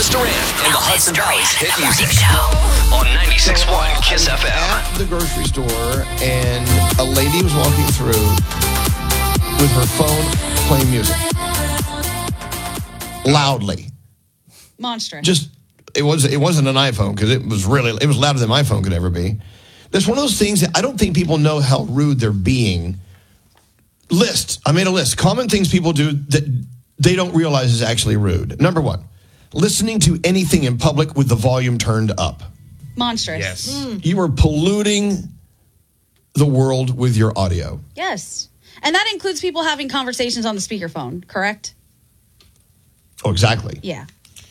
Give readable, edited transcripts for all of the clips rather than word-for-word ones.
Elvis Duran and the Hudson Valley's hit music show on 96.1 Kiss FM. At the grocery store, and a lady was walking through with her phone playing music loudly. Monstrous. It wasn't an iPhone because it was louder than my phone could ever be. That's one of those things that I don't think people know how rude they're being. I made a list. Common things people do that they don't realize is actually rude. Number one, listening to anything in public with the volume turned up. Monstrous. Yes. You are polluting the world with your audio. Yes. And that includes people having conversations on the speakerphone, correct? Oh, exactly. Yeah.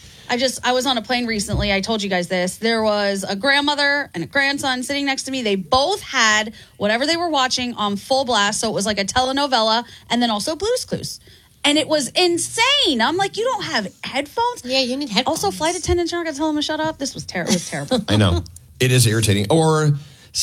I was on a plane recently. I told you guys this. There was a grandmother and a grandson sitting next to me. They both had whatever they were watching on full blast. So it was like a telenovela and then also Blue's Clues. And it was insane. I'm like, you don't have headphones? Yeah, you need headphones. Also, flight attendants aren't going to tell them to shut up. This was terrible. It was terrible. I know. It is irritating. Or,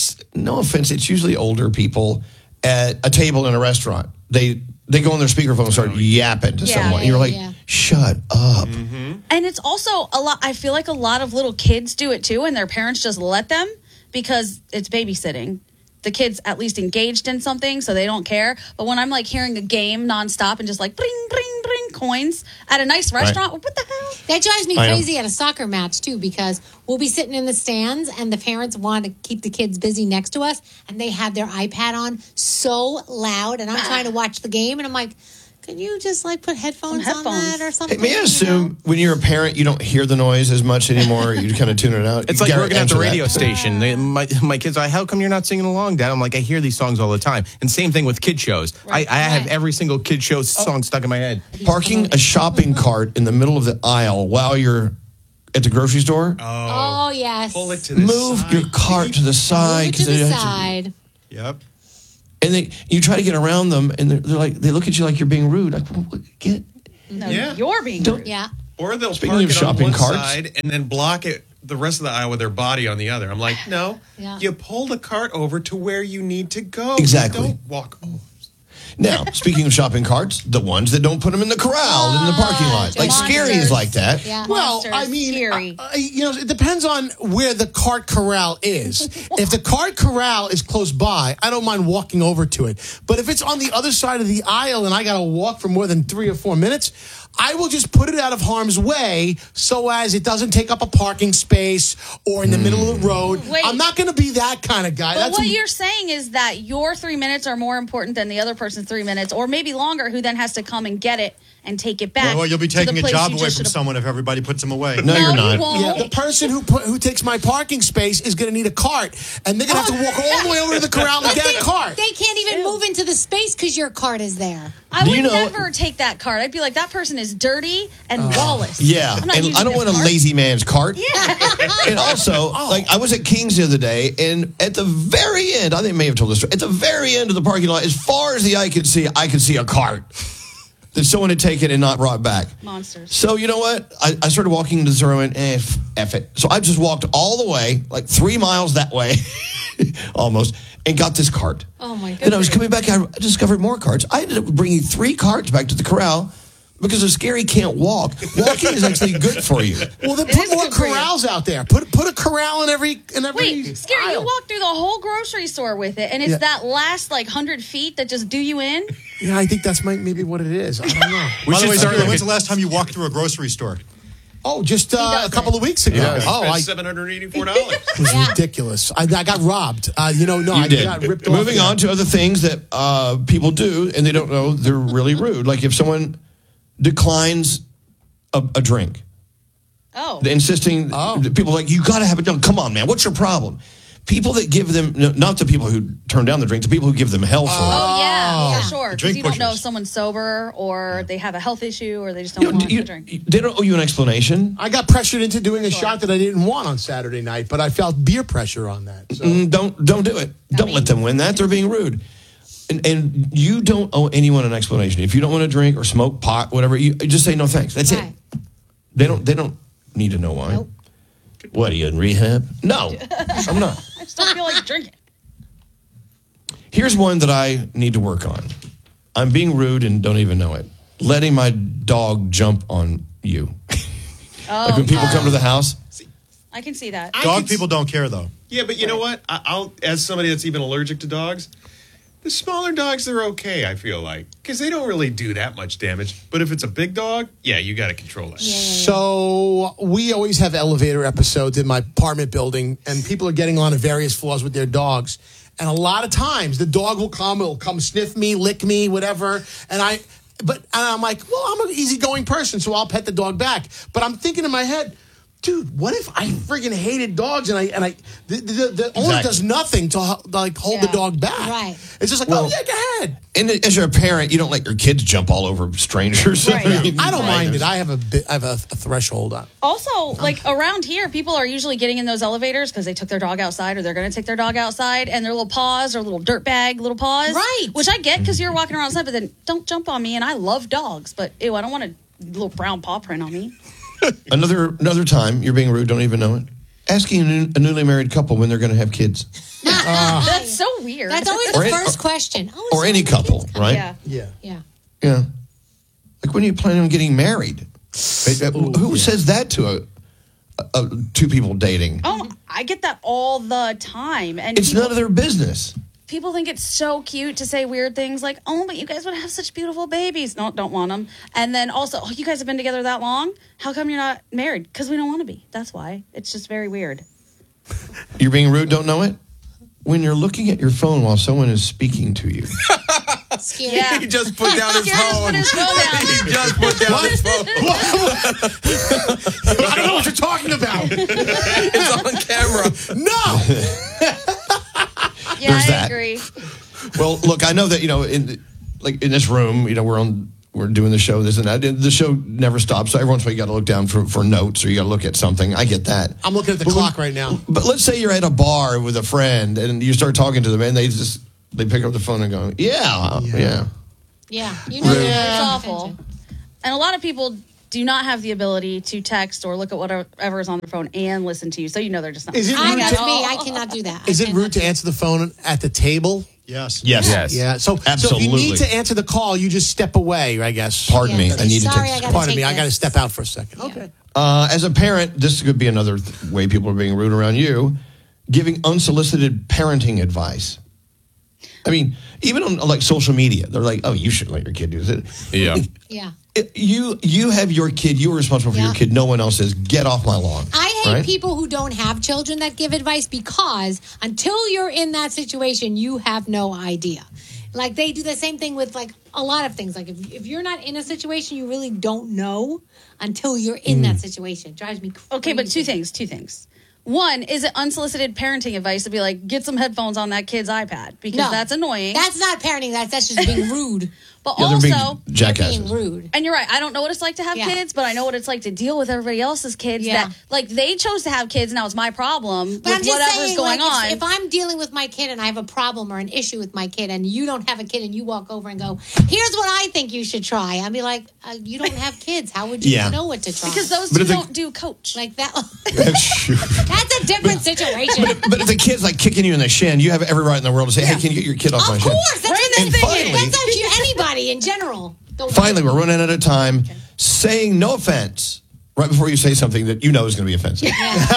no offense, it's usually older people at a table in a restaurant. They go on their speakerphone and start yapping to someone. You're like, shut up. Mm-hmm. And it's also a lot. I feel like a lot of little kids do it too, and their parents just let them because it's babysitting. The kid's at least engaged in something, so they don't care. But when I'm like hearing a game nonstop and just like bring, bring, bring coins at a nice restaurant, what the hell? That drives me crazy at a soccer match, too, because we'll be sitting in the stands and the parents want to keep the kids busy next to us, and they have their iPad on so loud, and I'm trying to watch the game, and I'm like, can you just like put headphones on that or something? Hey, may I assume when you're a parent, you don't hear the noise as much anymore? You kind of tune it out. It's like working at the radio station. My kids are like, how come you're not singing along, Dad? I'm like, I hear these songs all the time. And same thing with kid shows. I have every single kid show song stuck in my head. Parking a shopping cart in the middle of the aisle while you're at the grocery store. Oh, yes. Pull it to the Move side. your cart to the side. Move it to the side. Yep. And you try to get around them, and they're like, they look at you like you're being rude. Like, get. No, Yeah. you're being rude. Yeah. Or they'll Speaking park of it shopping on one carts. side and then block it the rest of the aisle with their body on the other. I'm like, no, you pull the cart over to where you need to go. Exactly. You don't walk over. Now, speaking of shopping carts, the ones that don't put them in the corral in the parking lot. Like, Scary is like that. Yeah. Well, Monsters, I mean, scary. it depends on where the cart corral is. If the cart corral is close by, I don't mind walking over to it. But if it's on the other side of the aisle and I got to walk for more than 3 or 4 minutes, I will just put it out of harm's way so as it doesn't take up a parking space or in the middle of the road. Wait. I'm not going to be that kind of guy. But what you're saying is that your 3 minutes are more important than the other person's 3 minutes, or maybe longer, who then has to come and get it and take it back. Well, you'll be to the taking a place job you away just from should've- someone if everybody puts them away. No, you're you not. won't. Yeah, the person who takes my parking space is going to need a cart, and they're going to have to walk all the way over to the corral to get a cart. They can't even move into the space because your cart is there. I Do would you know- never take that cart. I'd be like, that person is dirty and lawless. Yeah, I'm not and using I don't this want a cart. lazy man's cart. And also, like, I was at King's the other day, and at the very end, I think I may have told this story, at the very end of the parking lot, as far as the eye could see a cart that someone had taken and not brought back. Monsters. So, you know what? I started walking into the store and went, F it. So I just walked all the way, like 3 miles that way, almost, and got this cart. Oh, my Then I was goodness. coming back, I discovered more carts. I ended up bringing 3 carts back to the corral because if Scary can't walk, walking is actually good for you. Well, then It put is more good for you. corrals out there. Put a corral in every Wait, Scary, you aisle. walk through the whole grocery store with it, and it's Yeah. that last, 100 feet that just do you in? Yeah, I think that's maybe what it is. I don't know. By the way, start Scary, when's looking- the last time you walked through a grocery store? Oh, just a doesn't. couple of weeks ago. Yeah. Oh, I $784. it was ridiculous. I got robbed. I You did. got ripped off. Moving on to other things that people do, and they don't know they're really rude. Like if someone declines a drink, Oh. insisting, people are like, you got to have it done. Come on, man. What's your problem? People that give them, not the people who turn down the drink, the people who give them hell for it. Oh, yeah, for sure. Because drink you don't know pushers. if someone's sober or they have a health issue or they just don't want to drink. They don't owe you an explanation. I got pressured into doing a shot that I didn't want on Saturday night, but I felt beer pressure on that. So. Don't do it. Don't let them win that. They're being rude. And you don't owe anyone an explanation. If you don't want to drink or smoke pot, whatever, you just say no thanks. That's Right. it. They don't need to know why. Nope. What, are you in rehab? No, I'm not. I just don't feel like drinking. Here's one that I need to work on. I'm being rude and don't even know it. Letting my dog jump on you. Like when people come to the house. I can see that. Dog people don't care, though. Yeah, but you know what? I'll, as somebody that's even allergic to dogs, the smaller dogs, they're okay, I feel like. Because they don't really do that much damage. But if it's a big dog, yeah, you got to control it. So we always have elevator episodes in my apartment building, and people are getting on to various floors with their dogs. And a lot of times, the dog will come, it'll come sniff me, lick me, whatever. And I'm like, well, I'm an easygoing person, so I'll pet the dog back. But I'm thinking in my head, dude, what if I friggin' hated dogs and the owner does nothing to like hold the dog back? Right. It's just like, oh yeah, go ahead. And as you're a parent, you don't let your kids jump all over strangers. Right. I don't mind it. I have a threshold on. Also, like around here, people are usually getting in those elevators because they took their dog outside or they're going to take their dog outside, and their little paws or little dirt bag little paws. Right. Which I get because you're walking around outside, but then don't jump on me. And I love dogs, but ew, I don't want a little brown paw print on me. Another time, you're being rude, don't even know it. Asking a newly married couple when they're going to have kids. That's so weird. That's always the first question. Oh, Or so any when couple, kids come? right? Yeah. Yeah. Yeah. Like, when are you planning on getting married? Who says that to two people dating? Oh, I get that all the time. And It's none of their business. people think it's so cute to say weird things like, oh, but you guys would have such beautiful babies. No, don't want them. And then also, oh, you guys have been together that long? How come you're not married? Because we don't want to be. That's why. It's just very weird. You're being rude, don't know it? When you're looking at your phone while someone is speaking to you. Scary. Yeah. He just put down his He just phone. put his phone down. He just put down his phone. I don't know what you're talking about. It's on camera. No. Yeah, There's I that. agree. Well, look, I know that, in this room, we're doing the show, this and that. The show never stops. So every once in a while you got to look down for notes or you got to look at something. I get that. I'm looking at the clock right now. But let's say you're at a bar with a friend and you start talking to them and they pick up the phone and go, yeah. Yeah. You know, It's awful. And a lot of people do not have the ability to text or look at whatever is on their phone and listen to you. So they're just not Is it listening rude at to- all. I cannot do that. Is it rude to answer the phone at the table? Yes. Yes. Yeah. So if Absolutely. you need to answer the call, you just step away, I guess. Pardon me. Yeah. I need to Sorry, take I gotta Pardon take me. I got to this. step out for a second. Okay. As a parent, this could be another way people are being rude around you, giving unsolicited parenting advice. I mean, even on like social media, they're like, "Oh, you shouldn't let your kid do this." Yeah. Yeah. You have your kid. You are responsible for your kid. No one else is. Get off my lawn. I hate right? people who don't have children that give advice because until you're in that situation, you have no idea. Like they do the same thing with like a lot of things. Like if you're not in a situation, you really don't know until you're in that situation. It drives me crazy. Okay, but two things. One, is it unsolicited parenting advice to be like, get some headphones on that kid's iPad? Because No. that's annoying. That's not parenting. That's just being rude. But Yeah, they're being also, jackasses. Being rude. and you're right, I don't know what it's like to have Yeah. kids, but I know what it's like to deal with everybody else's kids. Yeah. That like they chose to have kids, now it's my problem But I'm with just whatever's saying, going like, on. if I'm dealing with my kid and I have a problem or an issue with my kid, and you don't have a kid, and you walk over and go, "Here's what I think you should try," I'd be like, "You don't have kids. How would you Yeah. know what to try?" because those But two if they- don't do coach. like that. Shoot. That's a different situation. But if the kid's like kicking you in the shin, you have every right in the world to say, "Hey, can you get your kid off my Of shin?" course, that's what And the thing finally- is. That's how anybody in general. Finally, we're running out of time. Saying no offense right before you say something that you know is going to be offensive.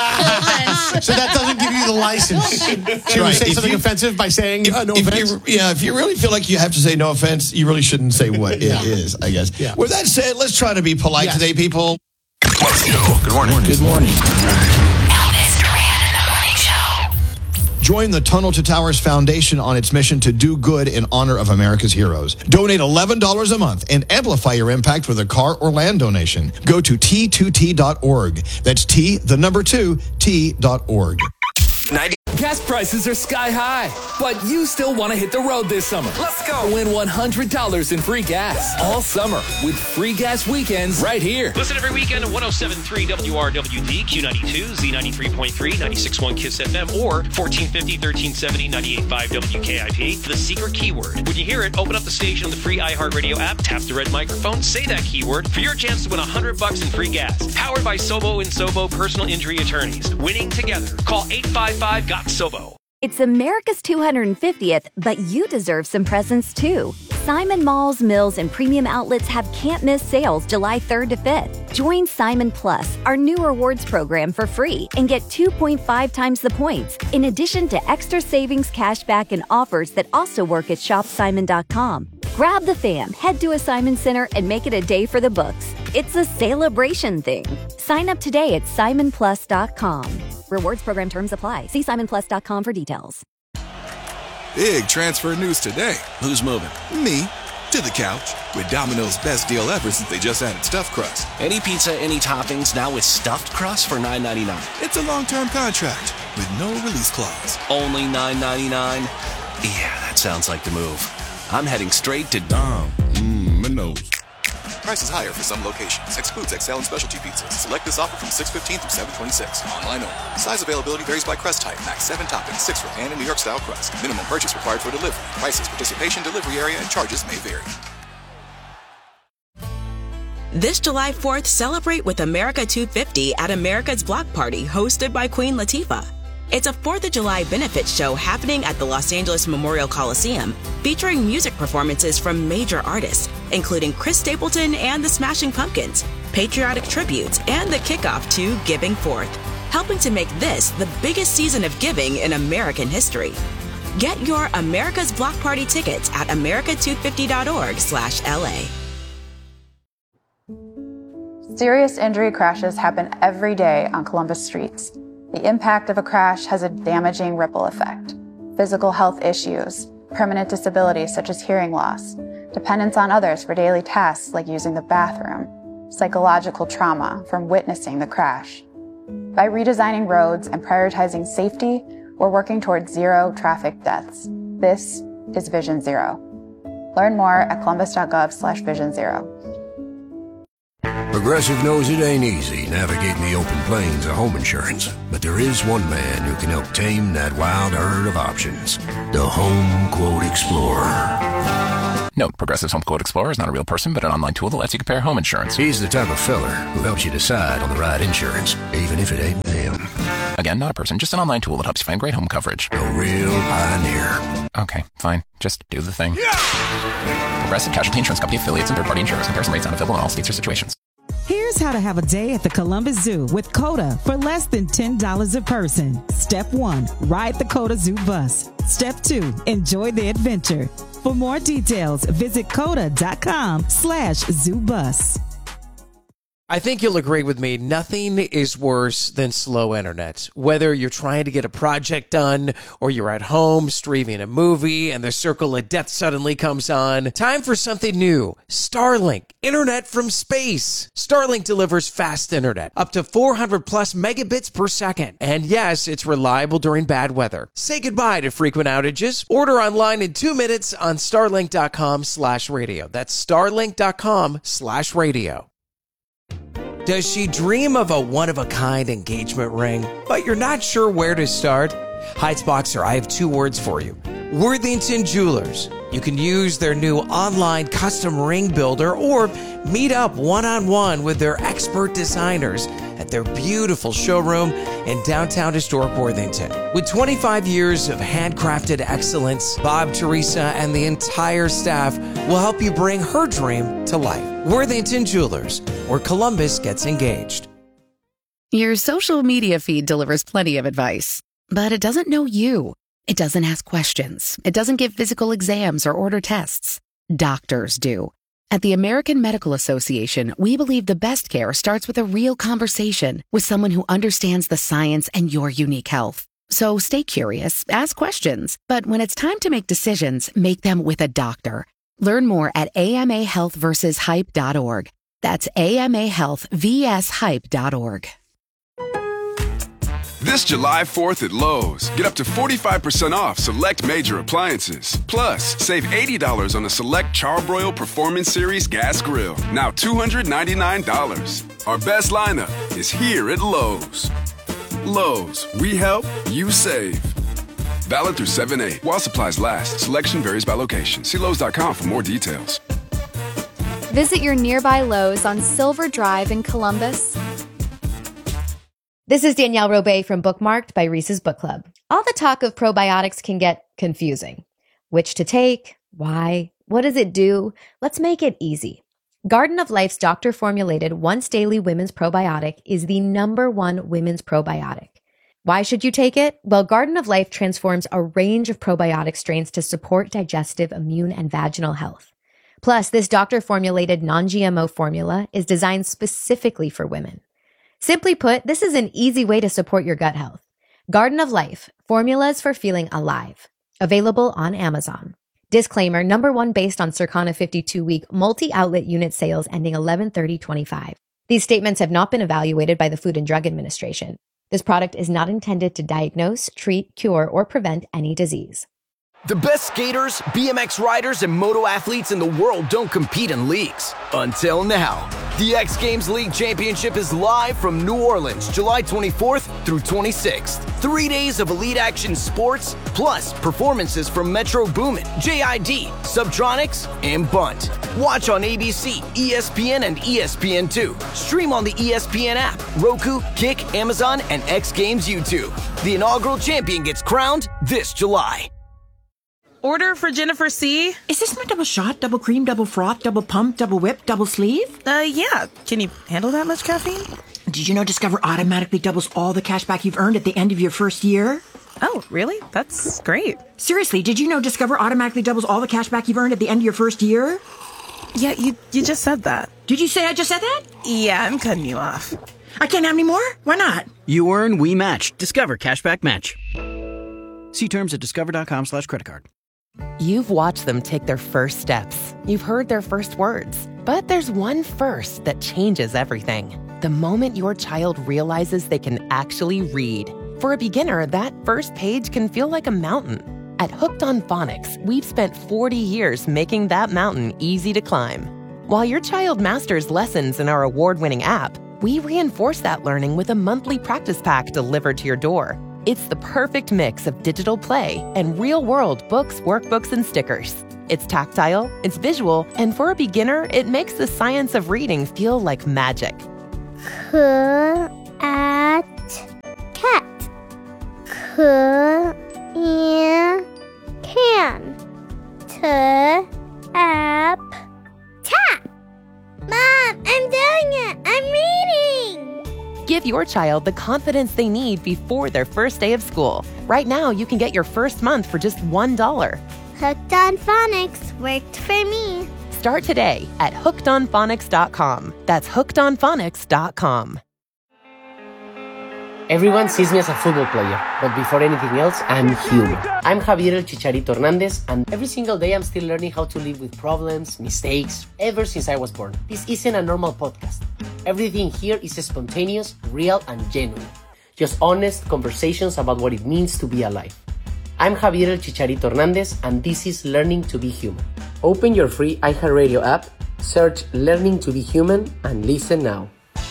So that doesn't give you the license to Right. say If something you- offensive by saying no offense. If you really feel like you have to say no offense, you really shouldn't say what it is, I guess. Yeah. With that said, let's try to be polite Yes. today, people. Good morning. Good morning. Elvis Duran in the morning show. Join the Tunnel to Towers Foundation on its mission to do good in honor of America's heroes. Donate $11 a month and amplify your impact with a car or land donation. Go to T2T.org. That's T2T.org. 90. Gas prices are sky high, but you still want to hit the road this summer. Let's go. Win $100 in free gas all summer with free gas weekends right here. Listen every weekend to 107.3 WRWD, Q92, Z93.3, 96.1 KISS FM, or 1450, 1370, 98.5 WKIP. The secret keyword. When you hear it, open up the station on the free iHeartRadio app, tap the red microphone, say that keyword for your chance to win $100 in free gas. Powered by Sobo and Sobo Personal Injury Attorneys. Winning together. Call 855-GOT-SOBO. It's America's 250th, but you deserve some presents too. Simon Malls, Mills, and Premium Outlets have can't-miss sales July 3rd to 5th. Join Simon Plus, our new rewards program, for free and get 2.5 times the points, in addition to extra savings, cashback, and offers that also work at shopsimon.com. Grab the fam, head to a Simon Center, and make it a day for the books. It's a celebration thing. Sign up today at simonplus.com. Rewards program terms apply. See simonplus.com for details. Big transfer news today. Who's moving? Me. To the couch. With Domino's best deal ever since they just added stuffed crust. Any pizza, any toppings, now with stuffed crust for $9.99. It's a long-term contract with no release clause. Only $9.99? Yeah, that sounds like the move. I'm heading straight to Domino's. Price is higher for some locations. Excludes XL and specialty pizzas. Select this offer from 6/15 through 7/26. Online only. Size availability varies by crust type. Max 7 toppings, 6 for pan and New York style crust. Minimum purchase required for delivery. Prices, participation, delivery area, and charges may vary. This July 4th, celebrate with America 250 at America's Block Party, hosted by Queen Latifah. It's a 4th of July benefit show happening at the Los Angeles Memorial Coliseum, featuring music performances from major artists, including Chris Stapleton and the Smashing Pumpkins, patriotic tributes, and the kickoff to Giving Forth, helping to make this the biggest season of giving in American history. Get your America's Block Party tickets at america250.org/LA. Serious injury crashes happen every day on Columbus streets. The impact of a crash has a damaging ripple effect. Physical health issues, permanent disabilities such as hearing loss, dependence on others for daily tasks like using the bathroom, psychological trauma from witnessing the crash. By redesigning roads and prioritizing safety, we're working towards zero traffic deaths. This is Vision Zero. Learn more at columbus.gov/Vision Zero. Progressive knows it ain't easy navigating the open plains of home insurance, but there is one man who can help tame that wild herd of options. The Home Quote Explorer. Note, Progressive's Home Quote Explorer is not a real person, but an online tool that lets you compare home insurance. He's the type of feller who helps you decide on the right insurance, even if it ain't him. Again, not a person, just an online tool that helps you find great home coverage. A real pioneer. Okay, fine. Just do the thing. Progressive Casualty Insurance Company affiliates and third-party insurers. Comparison rates not available in all states or situations. Here's how to have a day at the Columbus Zoo with COTA for less than $10 a person. Step 1, ride the COTA Zoo bus. Step 2, enjoy the adventure. For more details, visit COTA.com/ZooBus. I think you'll agree with me, nothing is worse than slow internet. Whether you're trying to get a project done or you're at home streaming a movie and the circle of death suddenly comes on, time for something new. Starlink, internet from space. Starlink delivers fast internet, up to 400 plus megabits per second. And yes, it's reliable during bad weather. Say goodbye to frequent outages. Order online in 2 minutes on starlink.com/radio. That's starlink.com/radio. Does she dream of a one-of-a-kind engagement ring, but you're not sure where to start? Heights Boxer, I have 2 words for you. Worthington Jewelers. You can use their new online custom ring builder or meet up one-on-one with their expert designers at their beautiful showroom in downtown historic Worthington. With 25 years of handcrafted excellence, Bob, Teresa, and the entire staff will help you bring her dream to life. Worthington Jewelers, where Columbus gets engaged. Your social media feed delivers plenty of advice, but it doesn't know you. It doesn't ask questions. It doesn't give physical exams or order tests. Doctors do. At the American Medical Association, we believe the best care starts with a real conversation with someone who understands the science and your unique health. So stay curious, ask questions, but when it's time to make decisions, make them with a doctor. Learn more at amahealthversushype.org. That's amahealthvshype.org. This July 4th at Lowe's, get up to 45% off select major appliances. Plus, save $80 on the select Charbroil Performance Series gas grill, now $299. Our best lineup is here at Lowe's. Lowe's, we help, you save. Valid through 7/8. While supplies last, selection varies by location. See Lowe's.com for more details. Visit your nearby Lowe's on Silver Drive in Columbus. This is Danielle Robay from Bookmarked by Reese's Book Club. All the talk of probiotics can get confusing. Which to take, why, What does it do? Let's make it easy. Garden of Life's doctor-formulated once-daily women's probiotic is the #1 women's probiotic. Why should you take it? Well, Garden of Life transforms a range of probiotic strains to support digestive, immune, and vaginal health. Plus, this doctor-formulated non-GMO formula is designed specifically for women. Simply put, this is an easy way to support your gut health. Garden of Life, formulas for feeling alive. Available on Amazon. Disclaimer, #1 based on Circana 52-week multi-outlet unit sales ending 11/30/25. These statements have not been evaluated by the Food and Drug Administration. This product is not intended to diagnose, treat, cure, or prevent any disease. The best skaters, BMX riders, and moto athletes in the world don't compete in leagues. Until now. The X Games League Championship is live from New Orleans, July 24th through 26th. 3 days of elite action sports, plus performances from Metro Boomin, JID, Subtronics, and Bunt. Watch on ABC, ESPN, and ESPN2. Stream on the ESPN app, Roku, Kick, Amazon, and X Games YouTube. The inaugural champion gets crowned this July. Order for Jennifer C. Is this my double shot, double cream, double froth, double pump, double whip, double sleeve? Yeah. Can you handle that much caffeine? Did you know Discover automatically doubles all the cash back you've earned at the end of your first year? Oh, really? That's great. Seriously, did you know Discover automatically doubles all the cash back you've earned at the end of your first year? Yeah, you just said that. Did you say I just said that? Yeah, I'm cutting you off. I can't have any more? Why not? You earn, we match. Discover Cashback Match. See terms at discover.com/creditcard. You've watched them take their first steps. You've heard their first words. But there's one first that changes everything. The moment your child realizes they can actually read. For a beginner, that first page can feel like a mountain. At Hooked on Phonics, we've spent 40 years making that mountain easy to climb. While your child masters lessons in our award-winning app, we reinforce that learning with a monthly practice pack delivered to your door. It's the perfect mix of digital play and real-world books, workbooks, and stickers. It's tactile, it's visual, and for a beginner, it makes the science of reading feel like magic. Cat. Can. Tap. Mom, I'm doing it. I'm reading. Give your child the confidence they need before their first day of school. Right now, you can get your first month for just $1. Hooked on Phonics worked for me. Start today at hookedonphonics.com. That's hookedonphonics.com. Everyone sees me as a football player, but before anything else, I'm human. I'm Javier El Chicharito Hernandez, and every single day I'm still learning how to live with problems, mistakes, ever since I was born. This isn't a normal podcast. Everything here is spontaneous, real, and genuine. Just honest conversations about what it means to be alive. I'm Javier El Chicharito Hernandez, and this is Learning to Be Human. Open your free iHeartRadio app, search Learning to Be Human, and listen now.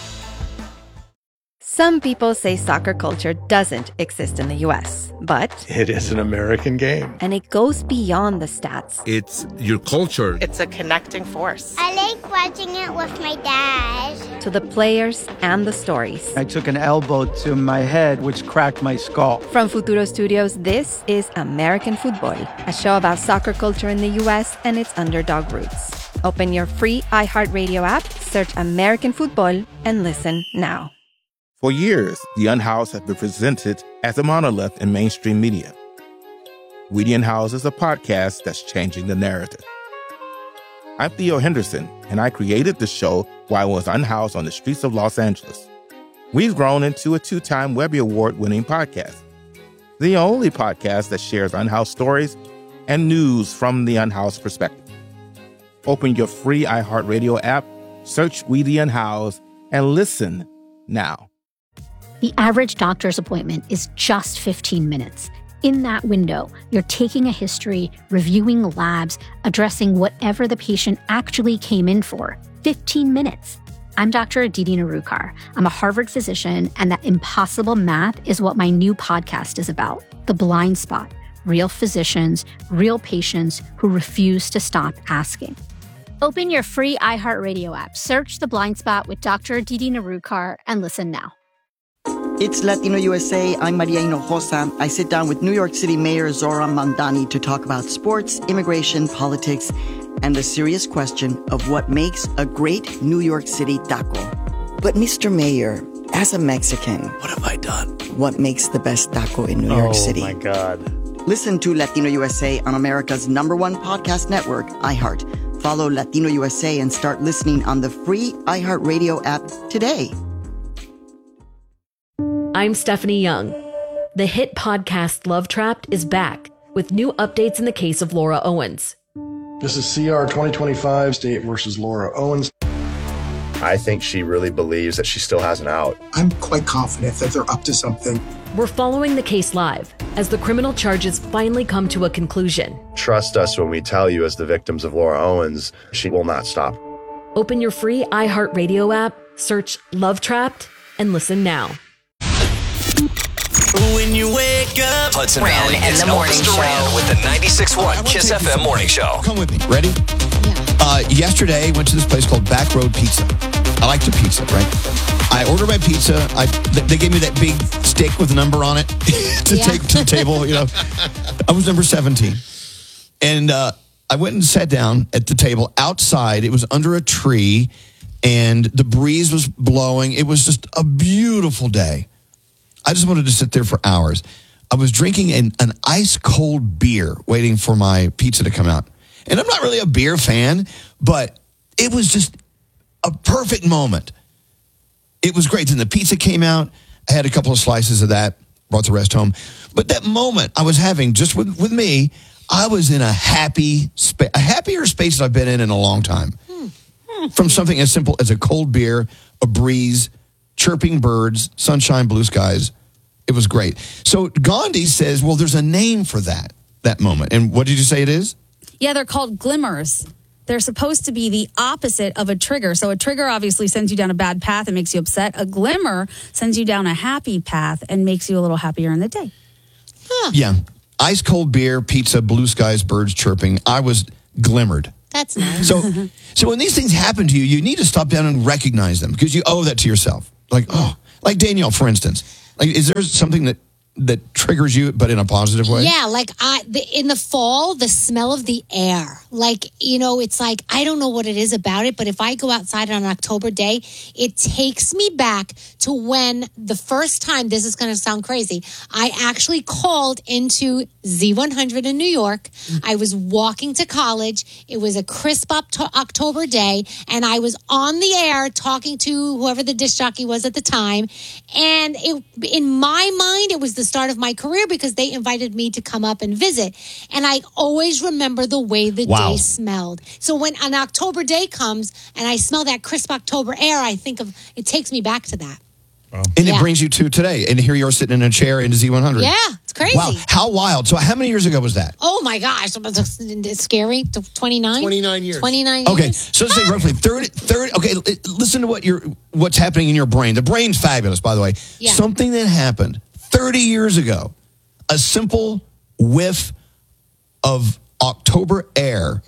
Some people say soccer culture doesn't exist in the U.S., but it is an American game. And it goes beyond the stats. It's your culture. It's a connecting force. I like watching it with my dad. To the players and the stories. I took an elbow to my head, which cracked my skull. From Futuro Studios, this is American Football, a show about soccer culture in the U.S. and its underdog roots. Open your free iHeartRadio app, search American Football, and listen now. For years, The Unhoused has been presented as a monolith in mainstream media. We The Unhoused is a podcast that's changing the narrative. I'm Theo Henderson, and I created the show while I was unhoused on the streets of Los Angeles. We've grown into a 2-time Webby Award-winning podcast, the only podcast that shares unhoused stories and news from the unhoused perspective. Open your free iHeartRadio app, search We The Unhoused, and listen now. The average doctor's appointment is just 15 minutes. In that window, you're taking a history, reviewing labs, addressing whatever the patient actually came in for. 15 minutes. I'm Dr. Aditi Narukar. I'm a Harvard physician, and that impossible math is what my new podcast is about. The Blind Spot. Real physicians, real patients who refuse to stop asking. Open your free iHeartRadio app, search The Blind Spot with Dr. Aditi Narukar, and listen now. It's Latino USA. I'm Maria Hinojosa. I sit down with New York City Mayor Zoran Mandani to talk about sports, immigration, politics, and the serious question of what makes a great New York City taco. But Mr. Mayor, as a Mexican, what have I done? What makes the best taco in New York City? Oh, my God. Listen to Latino USA on America's #1 podcast network, iHeart. Follow Latino USA and start listening on the free iHeartRadio app today. I'm Stephanie Young. The hit podcast Love Trapped is back with new updates in the case of Laura Owens. This is CR 2025, State versus Laura Owens. I think she really believes that she still has an out. I'm quite confident that they're up to something. We're following the case live as the criminal charges finally come to a conclusion. Trust us when we tell you, as the victims of Laura Owens, she will not stop. Open your free iHeartRadio app, search Love Trapped, and listen now. When you wake up, Hudson Valley and the morning show with the 96.1 Kiss FM morning show. Come with me. Ready? Yeah. Yesterday, I went to this place called Back Road Pizza. I like the pizza, right? I ordered my pizza. They gave me that big steak with a number on it to take to the table. You know, I was number 17, and I went and sat down at the table outside. It was under a tree, and the breeze was blowing. It was just a beautiful day. I just wanted to sit there for hours. I was drinking an ice-cold beer waiting for my pizza to come out. And I'm not really a beer fan, but it was just a perfect moment. It was great. Then the pizza came out. I had a couple of slices of that, brought the rest home. But that moment I was having just with me, I was in a happier space than I've been in a long time. From something as simple as a cold beer, a breeze, chirping birds, sunshine, blue skies. It was great. So Gandhi says, well, there's a name for that moment. And what did you say it is? Yeah, they're called glimmers. They're supposed to be the opposite of a trigger. So a trigger obviously sends you down a bad path and makes you upset. A glimmer sends you down a happy path and makes you a little happier in the day. Huh. Yeah. Ice cold beer, pizza, blue skies, birds chirping. I was glimmered. That's nice. So when these things happen to you, you need to stop down and recognize them because you owe that to yourself. Like Danielle, for instance. Like, is there something that triggers you, but in a positive way? Yeah, like in the fall, the smell of the air. Like, it's like, I don't know what it is about it, but if I go outside on an October day, it takes me back to when the first time, this is going to sound crazy, I actually called into Z100 in New York. I was walking to college. It was a crisp October day, and I was on the air talking to whoever the disc jockey was at the time. And in my mind, it was the start of my career because they invited me to come up and visit. And I always remember the way the day smelled. So when an October day comes and I smell that crisp October air, I think of, it takes me back to that. Wow. And it brings you to today. And here you're sitting in a chair in Z100. Yeah, it's crazy. Wow, how wild. So how many years ago was that? Oh my gosh, it's scary. 29? 29 years. 29 years. Okay, so let's say roughly 30. Okay, listen to what's happening in your brain. The brain's fabulous, by the way. Yeah. Something that happened 30 years ago, a simple whiff of October air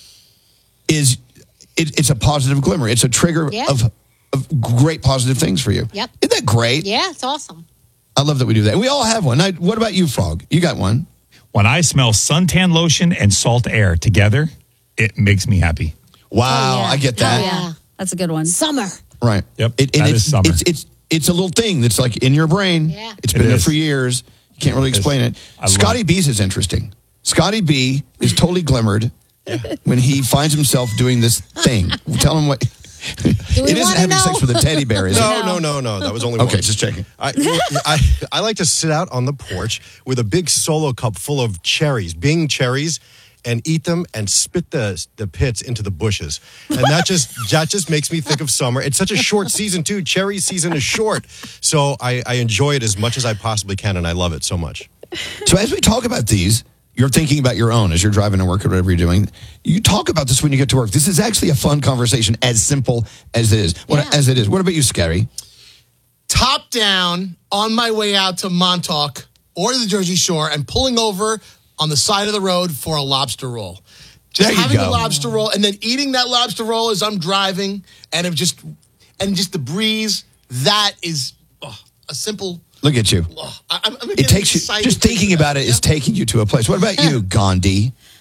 it's a positive glimmer. It's a trigger of great positive things for you. Yep. Isn't that great? Yeah, it's awesome. I love that we do that. We all have one. Now, what about you, Frog? You got one. When I smell suntan lotion and salt air together, it makes me happy. Wow, I get that. Oh, yeah. That's a good one. Summer. Right. Yep. That is summer. It's a little thing that's like in your brain. Yeah. It's been there for years. You can't really explain it. Scotty B's is interesting. Scotty B is totally glimmered when he finds himself doing this thing. Tell him what. It isn't having sex with a teddy bear, is it? No. That was only one. Okay, just checking. I like to sit out on the porch with a big Solo cup full of cherries, Bing cherries, and eat them and spit the pits into the bushes. And that just makes me think of summer. It's such a short season, too. Cherry season is short. So I enjoy it as much as I possibly can, and I love it so much. So as we talk about these, you're thinking about your own as you're driving to work or whatever you're doing. You talk about this when you get to work. This is actually a fun conversation, as simple as it is. As it is. What about you, Scary? Top down on my way out to Montauk or the Jersey Shore and pulling over on the side of the road for a lobster roll. Just having a lobster roll and then eating that lobster roll as I'm driving and just the breeze. That is a simple. Look at you. I'm It takes you, just thinking about it is taking you to a place. What about you, Gandhi?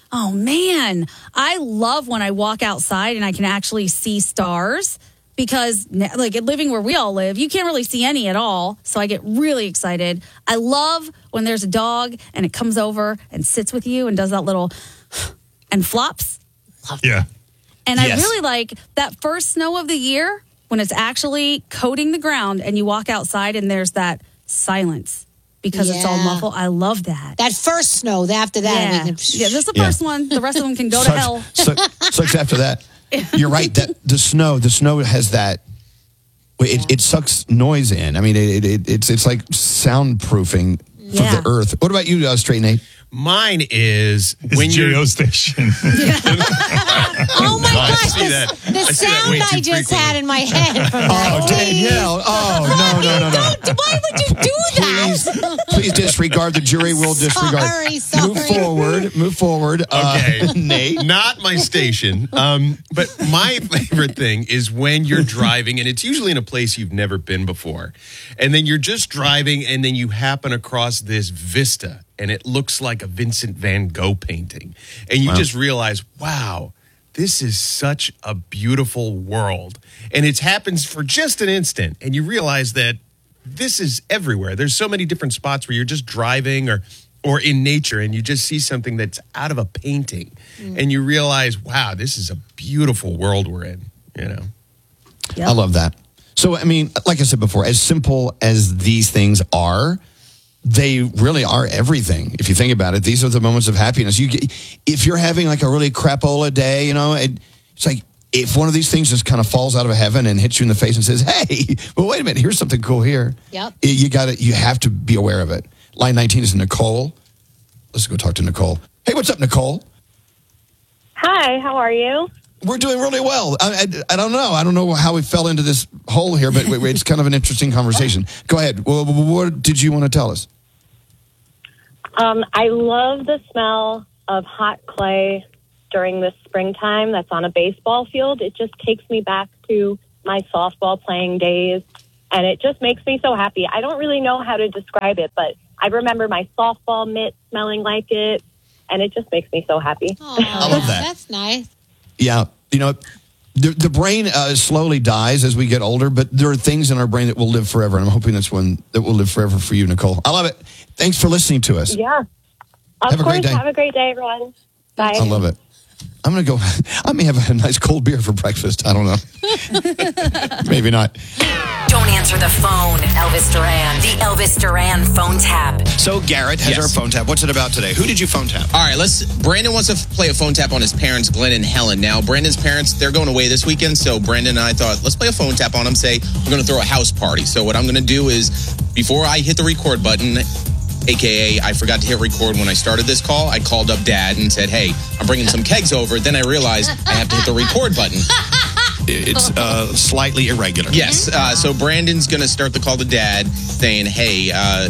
Oh, man. I love when I walk outside and I can actually see stars because, like, living where we all live, you can't really see any at all. So I get really excited. I love when there's a dog and it comes over and sits with you and does that little and flops. Yeah. And I really like that first snow of the year when it's actually coating the ground and you walk outside and there's that silence. Because it's all muffled. I love that. That first snow, after that. Yeah, this is the first one. The rest of them can go to hell. Sucks after that. You're right. That the snow has that. It sucks noise in. I mean, it's like soundproofing for the earth. What about you, Straight Nate? Mine is when you're geostation. Oh my gosh, the sound I just had in my head from that. Oh, Danielle. Oh, no. Why would you do that? Please disregard the jury. We'll disregard. Sorry. Move forward. Okay. Nate. Not my station. But my favorite thing is when you're driving, and it's usually in a place you've never been before. And then you're just driving, and then you happen across this vista, and it looks like a Vincent van Gogh painting. And you just realize, wow, this is such a beautiful world. And it happens for just an instant. And you realize that this is everywhere. There's so many different spots where you're just driving or in nature and you just see something that's out of a painting. And you realize, wow, this is a beautiful world we're in, you know. Yep. I love that. So, I mean, like I said before, as simple as these things are, they really are everything. If you think about it, these are the moments of happiness. If you're having like a really crapola day, you know, it's like if one of these things just kind of falls out of heaven and hits you in the face and says, "Hey, well, wait a minute, here's something cool here." Yep. You have to be aware of it. Line 19 is Nicole. Let's go talk to Nicole. Hey, what's up, Nicole? Hi, how are you? We're doing really well. I don't know. I don't know how we fell into this hole here, but it's kind of an interesting conversation. Go ahead. Well, what did you want to tell us? I love the smell of hot clay during the springtime that's on a baseball field. It just takes me back to my softball playing days, and it just makes me so happy. I don't really know how to describe it, but I remember my softball mitt smelling like it, and it just makes me so happy. I love that. That's nice. Yeah. You know, the brain slowly dies as we get older, but there are things in our brain that will live forever, and I'm hoping that's one that will live forever for you, Nicole. I love it. Thanks for listening to us. Yeah. Have a great day. Have a great day, everyone. Bye. I love it. I'm going to go. I may have a nice cold beer for breakfast. I don't know. Maybe not. Don't answer the phone, Elvis Duran. The Elvis Duran phone tap. So Garrett has our phone tap. What's it about today? Who did you phone tap? All right, Brandon wants to play a phone tap on his parents, Glenn and Helen. Now, Brandon's parents, they're going away this weekend, so Brandon and I thought, let's play a phone tap on them, say, we're going to throw a house party. So what I'm going to do is, before I hit the record button, AKA, I forgot to hit record when I started this call, I called up Dad and said, hey, I'm bringing some kegs over. Then I realized I have to hit the record button. It's slightly irregular. Yes. So Brandon's going to start the call to Dad saying, hey,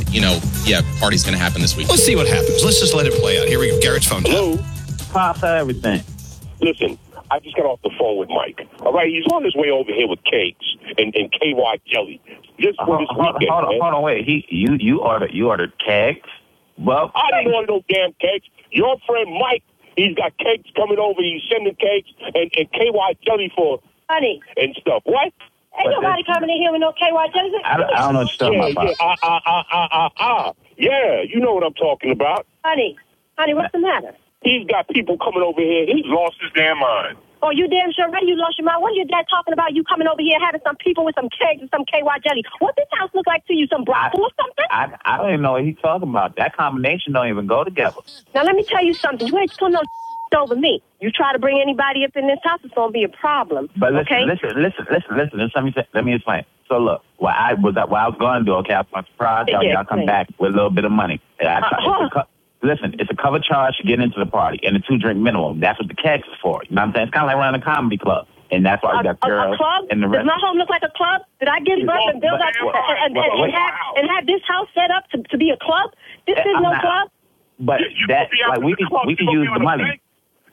party's going to happen this week. Let's see what happens. Let's just let it play out. Here we go. Garrett's phone tap. Hello. Pops, everything. Listen, I just got off the phone with Mike. All right, he's on his way over here with cakes and KY jelly. Just for this weekend. Hold on, wait. You ordered cakes? Well, I didn't order no damn cakes. Your friend Mike, he's got cakes coming over. He's sending cakes and KY jelly for honey and stuff. What? Ain't nobody coming in here with no KY jelly. I don't know what you're talking about. Yeah, you know what I'm talking about. Honey, what's the matter? He's got people coming over here. He's lost his damn mind. Oh, you damn sure ready you lost your mind. What are your dad talking about? You coming over here having some people with some cakes and some KY jelly. What this house look like to you? Some brothel or something? I don't even know what he's talking about. That combination don't even go together. Now, let me tell you something. You ain't putting no over me. You try to bring anybody up in this house, it's going to be a problem. But listen, okay? listen. Let me explain. So look, what I was going to do, okay, I'm surprised y'all come back with a little bit of money. Listen, it's a cover charge to get into the party and a 2-drink minimum. That's what the kegs is for. You know what I'm saying? It's kind of like running a comedy club. And that's why we got girls. A club? And the rest. Does my home look like a club? Did I give birth and build up and have this house set up to be a club? This is no club. But that, like, we can use the money.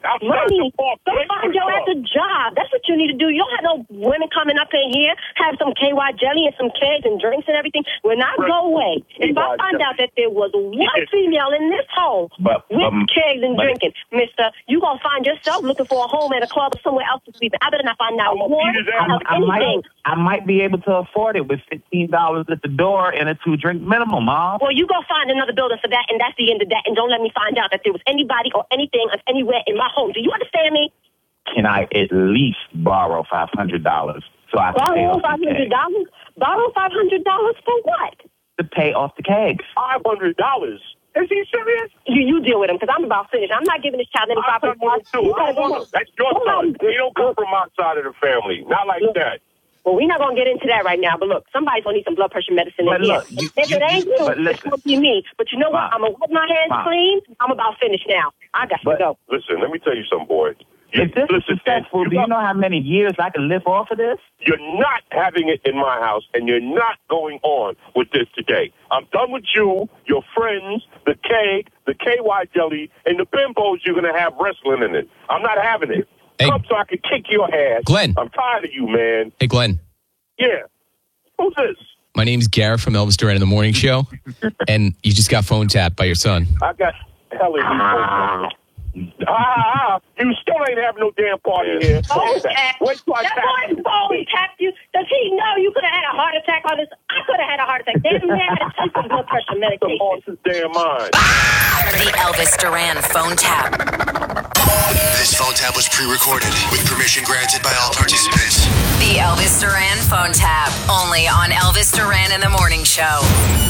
Money. Go find your ass a job. That's what you need to do. You don't have no women coming up in here, have some KY jelly and some kegs and drinks and everything. When I go away, if I find out that there was one female in this home with kegs and drinking, mister, you going to find yourself looking for a home at a club or somewhere else to sleep. I better not find out one of anything. I might be able to afford it with $15 at the door and a 2-drink minimum, Mom. Well, you go find another building for that, and that's the end of that. And don't let me find out that there was anybody or anything anywhere in my home. Do you understand me? Can I at least borrow $500 so I can pay Borrow off the $500? kegs? Borrow $500 for what? To pay off the kegs. $500? Is he serious? You deal with him, because I'm about finished. I'm not giving this child any $500. That's your son. He don't come from my side of the family. Not like that. Well, we're not going to get into that right now, but look, somebody's going to need some blood pressure medicine in here. If it ain't you, it's going to be me. But you know what? I'm going to wipe my hands clean. I'm about finished now. I got to go. Listen, let me tell you something, boy. If this is successful, do you know how many years I can live off of this? You're not having it in my house, and you're not going on with this today. I'm done with you, your friends, the keg, the KY jelly, and the bimbos you're going to have wrestling in it. I'm not having it. Hey, come so I can kick your ass. Glenn. I'm tired of you, man. Hey, Glenn. Yeah. Who's this? My name's Garrett from Elvis Duran in the Morning Show, and you just got phone tapped by your son. I got hell in you still ain't having no damn party here. Wait till I tap you. That boy phone tapped you. Does he know you could have had a heart attack on this? I could have had a heart attack. Damn man, I take some blood pressure medication. The horse's damn mind. The Elvis Duran phone tap. This phone tap was pre-recorded with permission granted by all participants. The Elvis Duran phone tap. Only on Elvis Duran in the Morning Show.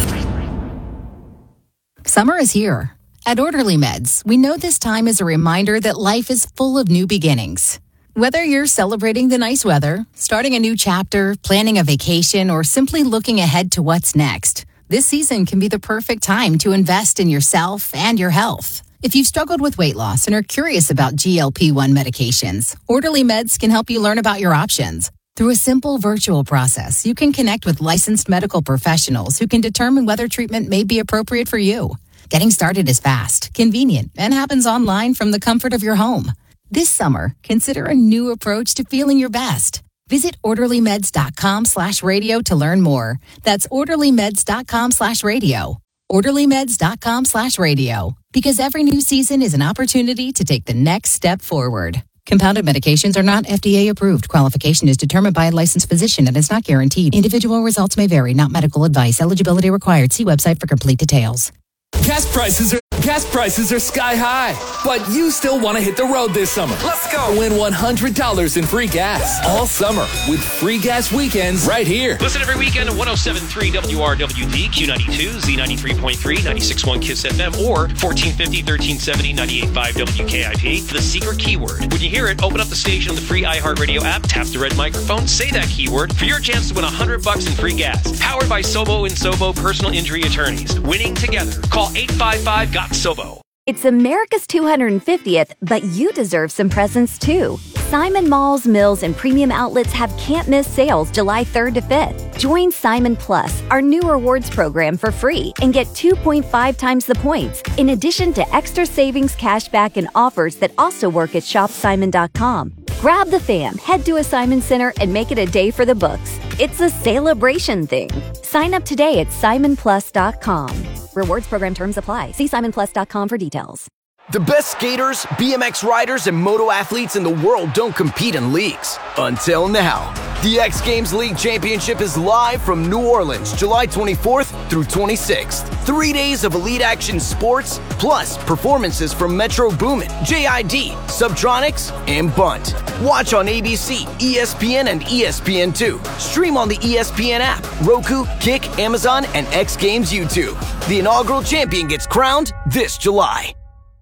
Summer is here. At Orderly Meds, we know this time is a reminder that life is full of new beginnings. Whether you're celebrating the nice weather, starting a new chapter, planning a vacation, or simply looking ahead to what's next, this season can be the perfect time to invest in yourself and your health. If you've struggled with weight loss and are curious about GLP-1 medications, Orderly Meds can help you learn about your options. Through a simple virtual process, you can connect with licensed medical professionals who can determine whether treatment may be appropriate for you. Getting started is fast, convenient, and happens online from the comfort of your home. This summer, consider a new approach to feeling your best. Visit orderlymeds.com/radio to learn more. That's orderlymeds.com/radio. orderlymeds.com/radio. Because every new season is an opportunity to take the next step forward. Compounded medications are not FDA approved. Qualification is determined by a licensed physician and is not guaranteed. Individual results may vary, not medical advice. Eligibility required. See website for complete details. Gas prices are sky high, but you still want to hit the road this summer. Let's go. Win $100 in free gas all summer with free gas weekends right here. Listen every weekend to 107.3 WRWD, Q92, Z93.3, 96.1 KISS FM, or 1450, 1370, 98.5 WKIP for the secret keyword. When you hear it, open up the station on the free iHeartRadio app, tap the red microphone, say that keyword for your chance to win $100 in free gas. Powered by Sobo and Sobo Personal Injury Attorneys. Winning together. Call 855-GOT-SOBO. It's America's 250th, but you deserve some presents too. Simon Malls, Mills, and Premium Outlets have can't-miss sales July 3rd to 5th. Join Simon Plus, our new rewards program, for free and get 2.5 times the points, in addition to extra savings, cashback, and offers that also work at shopsimon.com. Grab the fam, head to a Simon Center, and make it a day for the books. It's a celebration thing. Sign up today at simonplus.com. Rewards program terms apply. See simonplus.com for details. The best skaters, BMX riders, and moto athletes in the world don't compete in leagues. Until now. The X Games League Championship is live from New Orleans, July 24th through 26th. 3 days of elite action sports, plus performances from Metro Boomin, JID, Subtronics, and Bunt. Watch on ABC, ESPN, and ESPN2. Stream on the ESPN app, Roku, Kick, Amazon, and X Games YouTube. The inaugural champion gets crowned this July.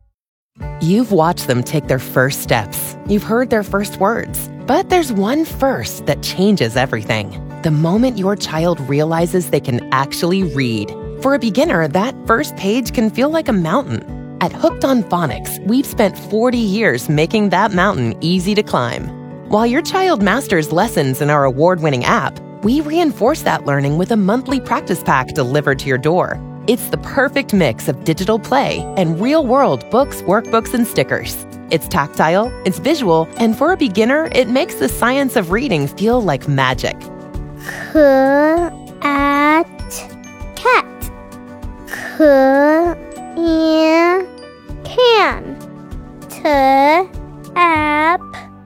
You've watched them take their first steps. You've heard their first words. But there's one first that changes everything. The moment your child realizes they can actually read. For a beginner, that first page can feel like a mountain. At Hooked on Phonics, we've spent 40 years making that mountain easy to climb. While your child masters lessons in our award-winning app, we reinforce that learning with a monthly practice pack delivered to your door. It's the perfect mix of digital play and real-world books, workbooks, and stickers. It's tactile, it's visual, and for a beginner, it makes the science of reading feel like magic. Cat. Can. Tap.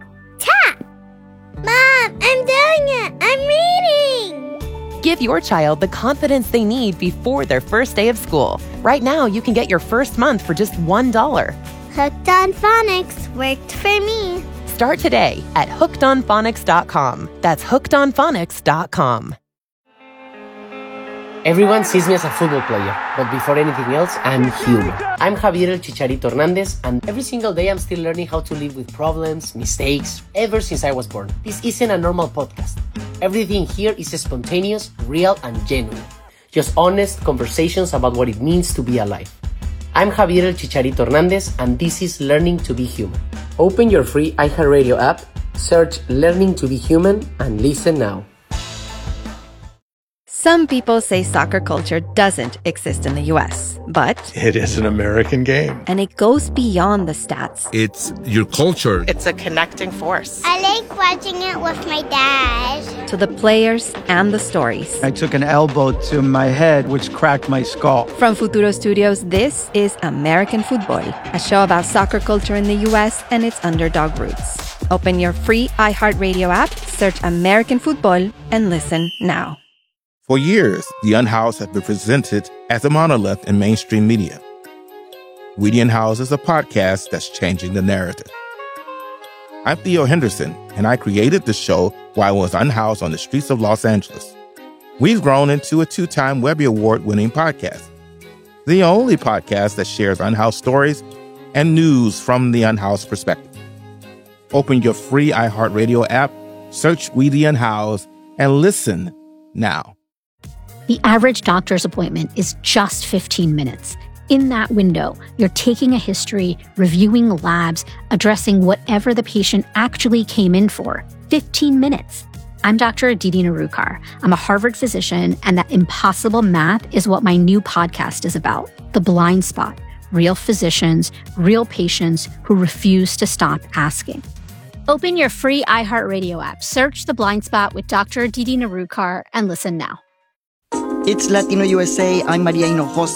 Mom, I'm doing it. I'm reading. Give your child the confidence they need before their first day of school. Right now, you can get your first month for just $1. Hooked on Phonics worked for me. Start today at hookedonphonics.com. That's hookedonphonics.com. Everyone sees me as a football player, but before anything else, I'm human. I'm Javier El Chicharito Hernandez, and every single day I'm still learning how to live with problems, mistakes, ever since I was born. This isn't a normal podcast. Everything here is spontaneous, real, and genuine. Just honest conversations about what it means to be alive. I'm Javier El Chicharito Hernandez, and this is Learning to Be Human. Open your free iHeartRadio app, search Learning to Be Human, and listen now. Some people say soccer culture doesn't exist in the U.S., but it is an American game. And it goes beyond the stats. It's your culture. It's a connecting force. I like watching it with my dad. To the players and the stories. I took an elbow to my head, which cracked my skull. From Futuro Studios, this is American Football, a show about soccer culture in the U.S. and its underdog roots. Open your free iHeartRadio app, search American Football, and listen now. For years, The Unhoused has been presented as a monolith in mainstream media. We The Unhoused is a podcast that's changing the narrative. I'm Theo Henderson, and I created the show while I was unhoused on the streets of Los Angeles. We've grown into a 2-time Webby Award-winning podcast, the only podcast that shares unhoused stories and news from the unhoused perspective. Open your free iHeartRadio app, search We The Unhoused, and listen now. The average doctor's appointment is just 15 minutes. In that window, you're taking a history, reviewing labs, addressing whatever the patient actually came in for. 15 minutes. I'm Dr. Aditi Narukar. I'm a Harvard physician, and that impossible math is what my new podcast is about. The Blind Spot. Real physicians, real patients who refuse to stop asking. Open your free iHeartRadio app, search The Blind Spot with Dr. Aditi Narukar, and listen now. It's Latino USA. I'm Maria Hinojosa.